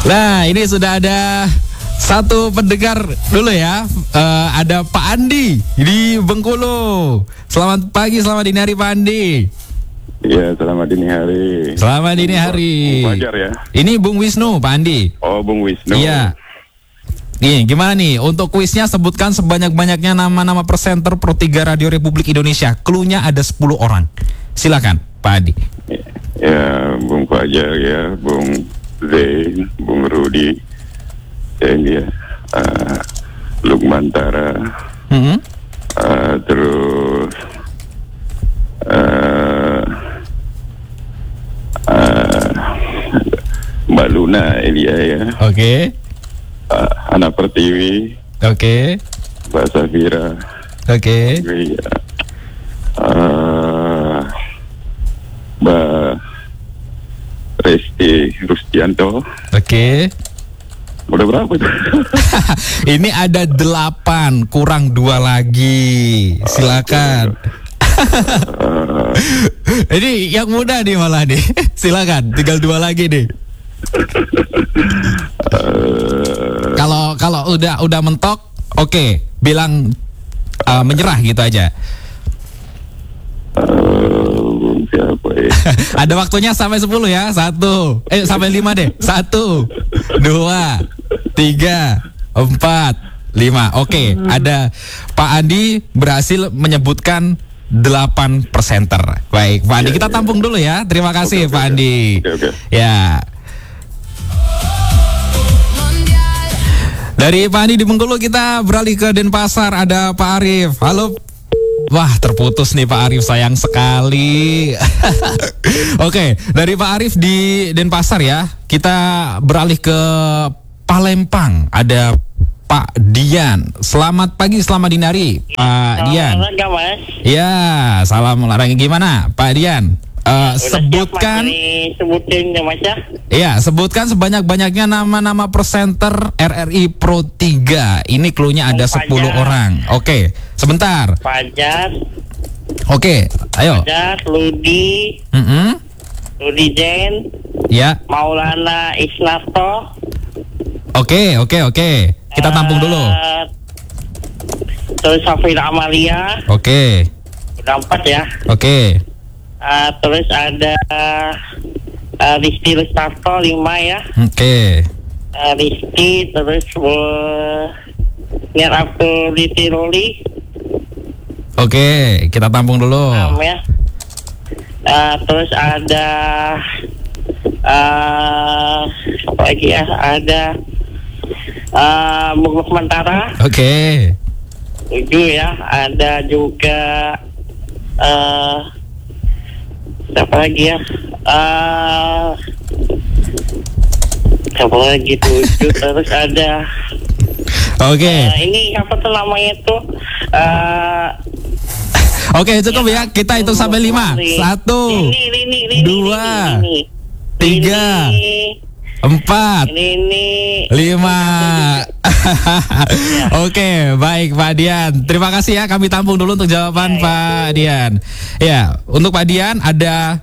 Nah, ini sudah ada satu pendengar dulu ya. Ada Pak Andi di Bengkulu. Selamat pagi, selamat dini hari Pak Andi. Iya, selamat dini hari. Selamat dini hari. Bung Fajar ya. Ini Bung Wisnu, Pak Andi. Oh, Bung Wisnu. Iya. Nih, gimana nih? Untuk kuisnya sebutkan sebanyak-banyaknya nama-nama presenter Pro 3 Radio Republik Indonesia. Cluenya ada 10 orang. Silakan, Pak Andi. Ya, Bung Fajar ya, Bung Zain, Bung Rudi, dan ya, Lukman Tara, terus Mbak Luna Elia ya. Oke. Ana Pertiwi. Oke. Mbak Safira. Oke. Mbak Resti Rustianto. Oke. Udah berapa tuh? Ini ada 8, kurang 2 lagi. Silakan. Ini yang muda nih malah nih. Silakan, tinggal 2 lagi nih. Kalau udah mentok, oke, bilang menyerah gitu aja. Siapa ya? Ada waktunya sampai 10 ya. Sampai 5 deh. 1, 2, 3, 4, 5. Oke, ada Pak Andi berhasil menyebutkan 8 presenter. Baik, Pak Andi, kita tampung dulu ya. Terima kasih Pak Andi. Ya. Dari Pak Andi di Bengkulu kita beralih ke Denpasar. Ada Pak Arif. Halo. Wah, terputus nih Pak Arif, sayang sekali. Oke, dari Pak Arif di Denpasar ya, kita beralih ke Palembang. Ada Pak Dian. Selamat pagi, selamat dini hari, Pak Dian. Ya, salam olahraga. Gimana, Pak Dian? Sebutkan sebanyak-banyaknya nama-nama presenter RRI Pro 3. Ini cluenya ada 10 orang. Oke, sebentar. Fajar. Oke, ayo. Fajar, Ludi. Ludi Jen. Ya. Maulana Isnarto. Oke. Kita tampung dulu. Terus Safira Amalia. Oke. Udah 4 ya. Oke. Terus ada Rizky Lestarto 5 ya. Oke. Rizky, terus Niar Abdul Litiroli. Oke, kita tampung dulu. Ya. Terus ada apa lagi ya? Ada Bung Lukman Tara. Oke. 7 ya. Ada juga siapa lagi ya? Siapa lagi 7. Terus ada ini apa tuh namanya itu? Oke, cukup ya. Kita hitung sampai 5. 1, 2, 3, 4, 5. Oke, baik Pak Dian. Terima kasih ya, kami tampung dulu untuk jawaban Pak Dian. Ya, untuk Pak Dian ada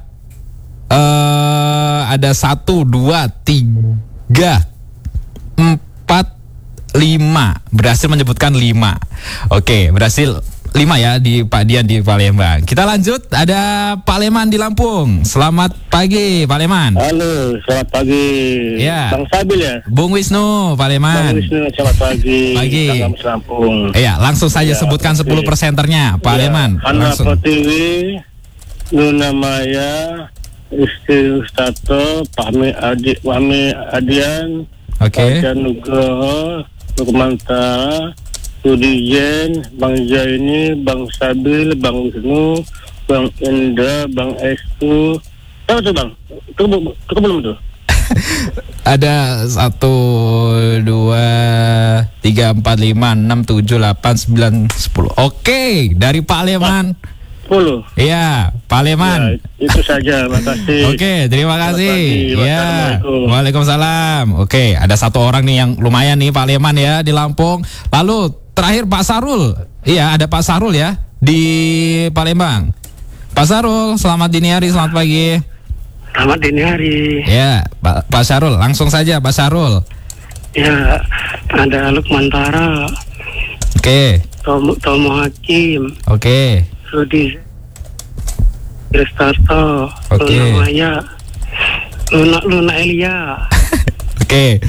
1, 2, 3, 4, 5. Berhasil menyebutkan 5. Oke, berhasil 5 ya di Pak Dian di Palembang. Kita lanjut, ada Pak Leman di Lampung. Selamat pagi Pak Leman. Halo, selamat pagi. Ya. Bang Sabil ya? Bung Wisnu, Pak Leman. Bang Wisnu, selamat pagi. Pagi. Lampung. Iya, langsung saja sebutkan 10 presenternya Pak Leman. Ana Pertiwi, Luna Maya, Rizky Rustianto, Fahmi Adian, Fajar Nugroho, Lukman Tara, Rudi Jen, Bang Zaini, Bang Sabil, Bang Wisnu, Bang Indra, Bang Estu. Apa tuh Bang? Cukup belum tuh? Ada 1, 2, 3, 4, 5, 6, 7, 8, 9, 10. Oke, dari Pak Leman. 10. Iya, Pak Leman. Ya, itu saja, makasih. Oke, terima kasih. Ya, Assalamualaikum. Waalaikumsalam. Oke, ada 1 orang nih yang lumayan nih Pak Leman ya di Lampung. Lalu terakhir Pak Sarul. Iya, ada Pak Sarul ya di Palembang. Pak Sarul, selamat dini hari, selamat pagi. Selamat dini hari. Ya, Pak Syarul, langsung saja Pak Syarul. Ya, ada Lukman Tara, Oke. Tomo Hakim, Oke. Rudi Restarto, Oke. Luna Maya, Luna Elia, Oke.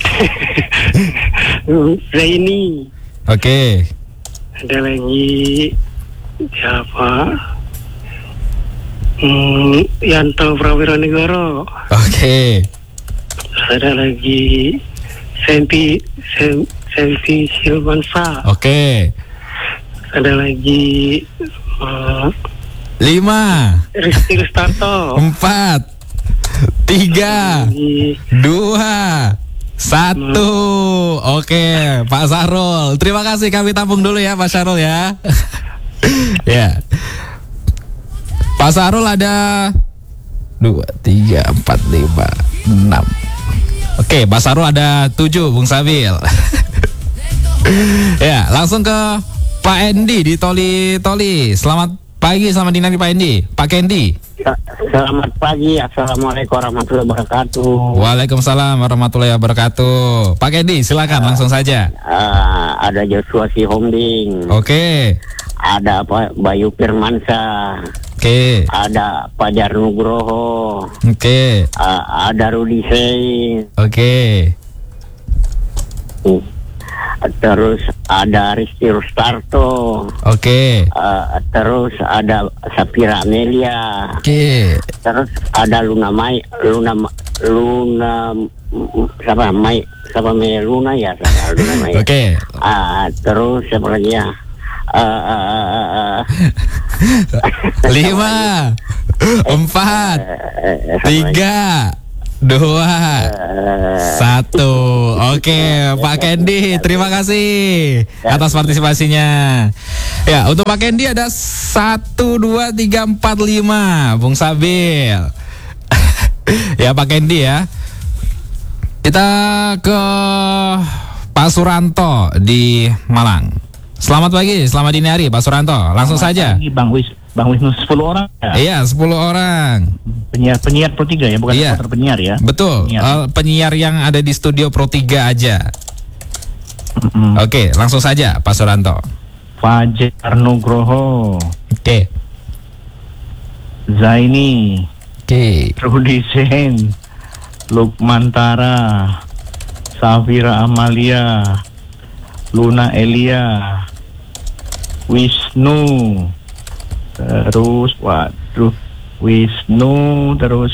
Zaini. Oke. Ada lagi siapa? Yanto Prawira Negoro. Oke. Ada lagi Sempi Silvansa. Oke. Ada lagi 5, Rizky Restarto. 4, 3, Lagi 2, 1. Oke, Pak Syarul. Terima kasih, kami tampung dulu ya Pak Syarul ya. Ya. Pak Syarul ada 2, 3, 4, 5, 6. Oke, Pak Syarul ada 7, Bung Sabil. Ya, langsung ke Pak Endi di Toli. Selamat pagi, selamat dini hari Pak Endi. Pak Kendi. Selamat pagi, assalamualaikum warahmatullahi wabarakatuh. Waalaikumsalam warahmatullahi wabarakatuh. Pak Kendi, silakan langsung saja. Ada Joshua Sihombing, Oke. ada Bayu Firmansyah, Oke. ada Fajar Nugroho, Oke. ada Rudi Sein, Oke. terus ada Rizky Rustarto, Oke. terus ada Sapira Amelia, Oke. terus ada Luna Luna ya. Oke. Terus siapa lagi ya? 5, 4, 3, 2, 1. Oke, Pak Kendi, terima kasih atas partisipasinya. Ya, untuk Pak Kendi ada 1, 2, 3, 4, 5, Bung Sabil. Ya, Pak Kendi ya. Kita ke Pak Suranto di Malang. Selamat pagi, selamat dini hari Pak Suranto. Langsung saja. Bang Wisnu 10 orang ya? Iya, 10 orang. Penyiar Pro 3 ya, bukan Iya. reporter penyiar ya? Betul, penyiar yang ada di studio Pro 3 aja. Oke, langsung saja Pak Suranto. Fajar Nugroho, Oke. Zaini, Oke. Rudi Sein, Lukman Tara, Safira Amalia, Luna Elia, Wisnu, terus Wisnu, terus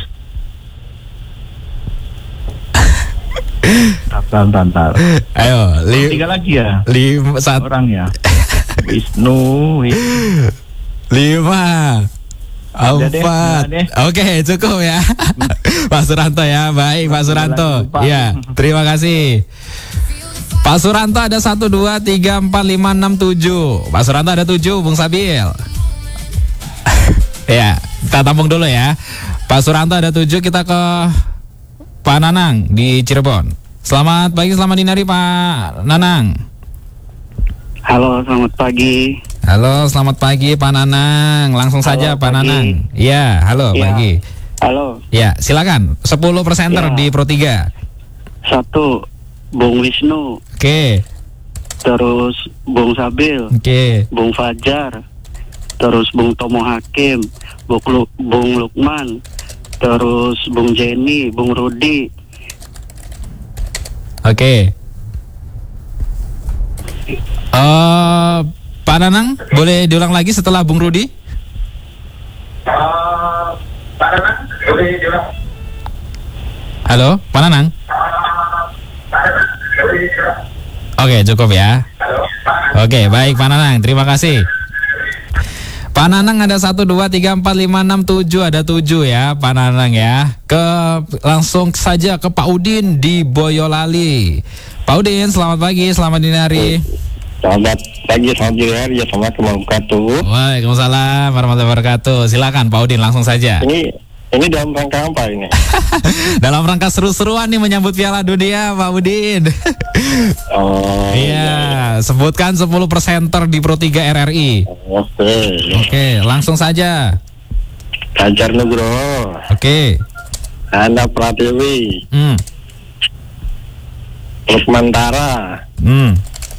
Tantar. Ayo, 3 lagi ya? 1, Orang ya. Wisnu, 5, Udah deh, 4. udah deh. Oke, cukup ya. Pak Suranto ya. Baik, Pak Suranto. Lupa. Iya, terima kasih. Pak Suranto ada 1, 2, 3, 4, 5, 6, 7. Pak Suranto ada 7, Bung Sabil. Ya, kita tampung dulu ya. Pak Suranto ada 7, kita ke Pak Nanang di Cirebon. Selamat pagi, selamat dini hari Pak Nanang. Halo, selamat pagi. Halo, selamat pagi Pak Nanang. Langsung saja Pak pagi. Nanang. Iya, halo Ya. pagi. Halo, Ya, silakan. 10 presenter Ya. di Pro 3. 1 Bung Wisnu, Oke. terus Bung Sabil, Oke. Bung Fajar, terus Bung Tomo Hakim, Bung Lukman, terus Bung Jenny, Bung Rudi. Oke. Pak Nanang, boleh diulang lagi setelah Bung Rudi? Pak Nanang, boleh diulang? Halo, Pak Nanang. Oke, cukup ya. Oke, baik Pak Nanang, terima kasih. Pak Nanang ada 1, 2, 3, 4, 5, 6, 7. Ada 7 ya Pak Nanang ya. Langsung saja ke Pak Udin di Boyolali. Pak Udin, selamat pagi, selamat dini hari. Selamat pagi, selamat dini hari, assalamualaikum warahmatullahi wabarakatuh. Waalaikumsalam warahmatullahi wabarakatuh. Silakan Pak Udin, langsung saja. Ini dalam rangka apa ini? Dalam rangka seru-seruan nih menyambut Piala Dunia, Pak Udin. Oh, Iya, sebutkan 10 presenter di Pro 3 RRI. Oke. Oke, langsung saja. Fajar Nugroho, Oke. Anda Pratiwi, Hmm. Lukman Tara, Hmm.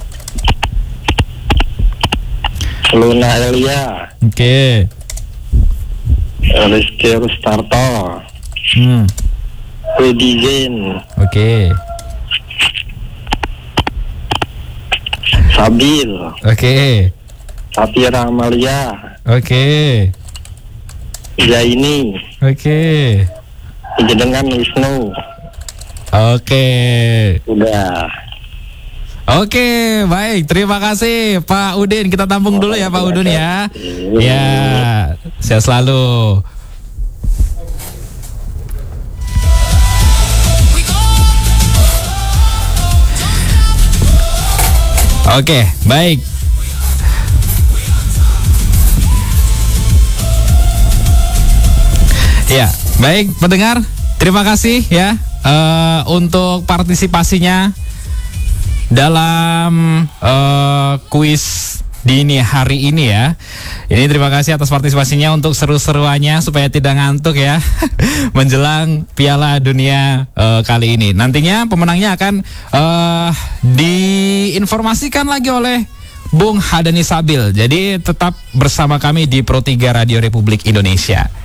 Luna Elia, Oke. Rizky Rustarto, Hmm. Rudy Zain, Oke. Sabil, Oke. Sapira Amalia, Oke. Zaini, Oke. Jenengan Wisnu. Oke. Udah. Oke, baik. Terima kasih Pak Udin. Kita tampung dulu ya Pak Udin ya. Ya, sehat selalu. Oke, baik. Ya, baik pendengar. Terima kasih ya untuk partisipasinya dalam kuis dini hari ini ya. Ini terima kasih atas partisipasinya untuk seru-seruannya supaya tidak ngantuk ya menjelang Piala Dunia kali ini. Nantinya pemenangnya akan diinformasikan lagi oleh Bung Hadani Sabil. Jadi tetap bersama kami di Pro 3 Radio Republik Indonesia.